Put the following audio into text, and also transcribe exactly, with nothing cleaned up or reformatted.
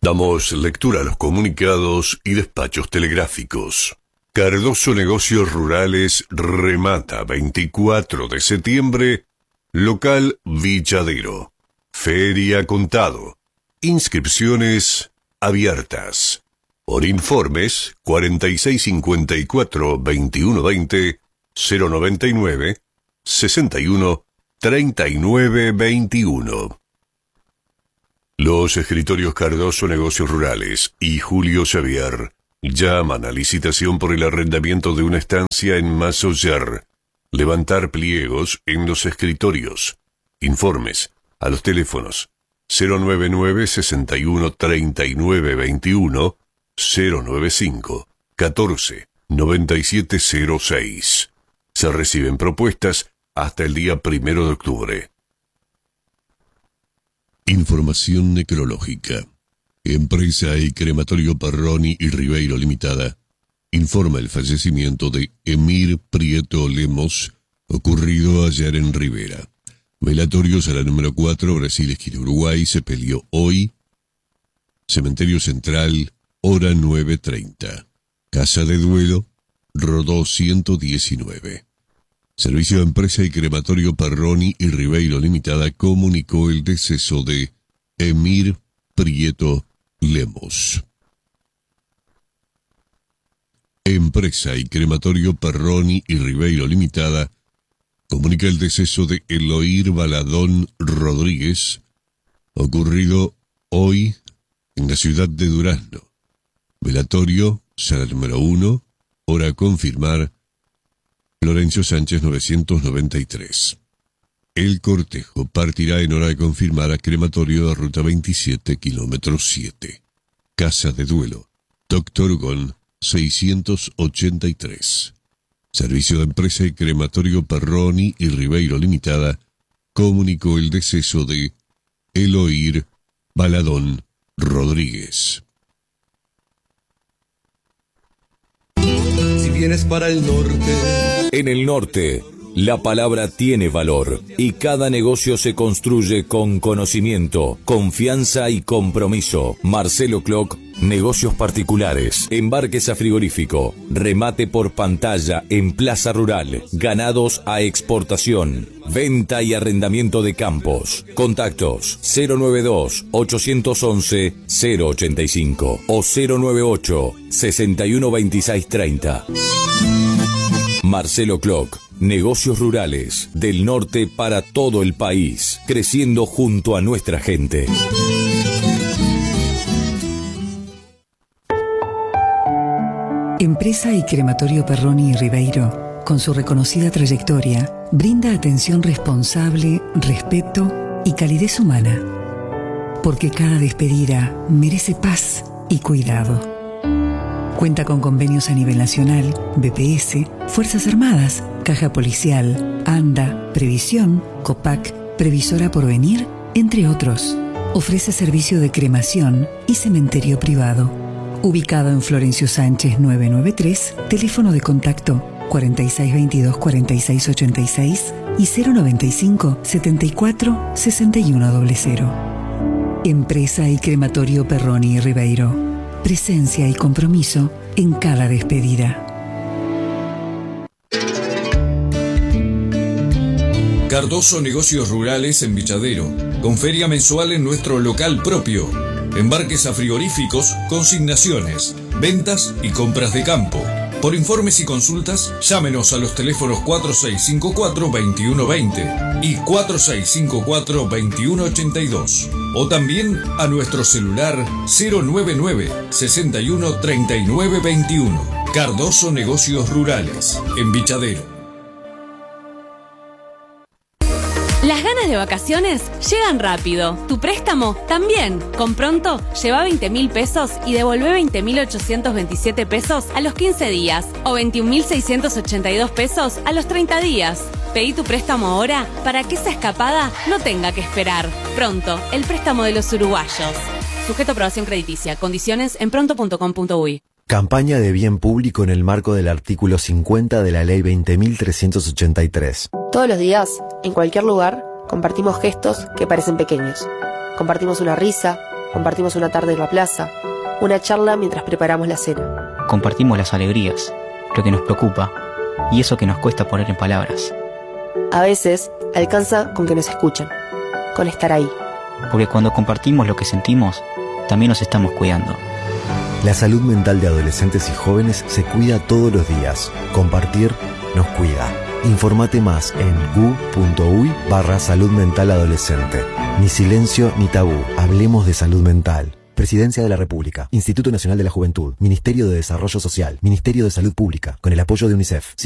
Damos lectura a los comunicados y despachos telegráficos. Cardoso Negocios Rurales remata veinticuatro de septiembre, local Villadero. Feria Contado. Inscripciones abiertas. Por informes, cuarenta y seis cincuenta y cuatro veintiuno veinte, cero noventa y nueve, sesenta y uno treinta y nueve veintiuno. Los escritorios Cardoso Negocios Rurales y Julio Xavier llaman a licitación por el arrendamiento de una estancia en Masoller. Levantar pliegos en los escritorios. Informes a los teléfonos cero noventa y nueve, sesenta y uno, treinta y nueve veintiuno, cero noventa y cinco, catorce, noventa y siete cero seis. Se reciben propuestas hasta el día primero de octubre. Información necrológica. Empresa y Crematorio Perroni y Ribeiro Limitada informa el fallecimiento de Emir Prieto Lemos, ocurrido ayer en Rivera. Velatorio Sala número cuatro, Brasil, esquina Uruguay, se peleó hoy. Cementerio Central, hora nueve treinta. Casa de duelo, Rodó ciento diecinueve. Servicio de Empresa y Crematorio Perroni y Ribeiro Limitada comunicó el deceso de Emir Prieto Lemos. Empresa y Crematorio Perroni y Ribeiro Limitada comunica el deceso de Eloir Baladón Rodríguez, ocurrido hoy en la ciudad de Durazno. Velatorio, sala número uno, hora a confirmar, Florencio Sánchez novecientos noventa y tres. El cortejo partirá en hora de confirmar a Crematorio de Ruta veintisiete, kilómetro siete. Casa de duelo, Doctor Gon seiscientos ochenta y tres. Servicio de Empresa y Crematorio Perroni y Ribeiro Limitada comunicó el deceso de Eloir Baladón Rodríguez. Si vienes para el norte. En el norte, la palabra tiene valor y cada negocio se construye con conocimiento, confianza y compromiso. Marcelo Cloc, negocios particulares, embarques a frigorífico, remate por pantalla en Plaza Rural, ganados a exportación, venta y arrendamiento de campos. Contactos cero noventa y dos, ochocientos once, cero ochenta y cinco o cero noventa y ocho, sesenta y uno veintiséis treinta. Marcelo Cloc, negocios rurales del norte para todo el país, creciendo junto a nuestra gente. Empresa y Crematorio Perroni y Ribeiro, con su reconocida trayectoria, brinda atención responsable, respeto y calidez humana. Porque cada despedida merece paz y cuidado. Cuenta con convenios a nivel nacional, B P S, Fuerzas Armadas, Caja Policial, ANDA, Previsión, COPAC, Previsora Porvenir, entre otros. Ofrece servicio de cremación y cementerio privado. Ubicado en Florencio Sánchez novecientos noventa y tres, teléfono de contacto cuarenta y seis veintidós, cuarenta y seis ochenta y seis y cero noventa y cinco, setenta y cuatro, sesenta y uno cero. Empresa y Crematorio Perroni y Ribeiro. Presencia y compromiso en cada despedida. Cardoso Negocios Rurales en Villadero, con feria mensual en nuestro local propio. Embarques a frigoríficos, consignaciones, ventas y compras de campo. Por informes y consultas, llámenos a los teléfonos cuatro seis cinco cuatro, veintiuno veinte y cuatro seis cinco cuatro, veintiuno ochenta y dos. O también a nuestro celular cero noventa y nueve, sesenta y uno, treinta y nueve veintiuno. Cardoso Negocios Rurales, en Villadero. Las ganas de vacaciones llegan rápido. Tu préstamo también. Con Pronto, lleva veinte mil pesos y devolvé veinte mil ochocientos veintisiete pesos a los quince días o veintiún mil seiscientos ochenta y dos pesos a los treinta días. Pedí tu préstamo ahora para que esa escapada no tenga que esperar. Pronto, el préstamo de los uruguayos. Sujeto a aprobación crediticia. Condiciones en pronto punto com punto uy. Campaña de bien público en el marco del artículo cincuenta de la Ley veinte mil trescientos ochenta y tres. Todos los días, en cualquier lugar, compartimos gestos que parecen pequeños. Compartimos una risa, compartimos una tarde en la plaza, una charla mientras preparamos la cena. Compartimos las alegrías, lo que nos preocupa y eso que nos cuesta poner en palabras. A veces alcanza con que nos escuchen, con estar ahí. Porque cuando compartimos lo que sentimos, también nos estamos cuidando. La salud mental de adolescentes y jóvenes se cuida todos los días. Compartir nos cuida. Informate más en gu.uy barra salud mental adolescente. Ni silencio ni tabú. Hablemos de salud mental. Presidencia de la República. Instituto Nacional de la Juventud. Ministerio de Desarrollo Social. Ministerio de Salud Pública. Con el apoyo de UNICEF.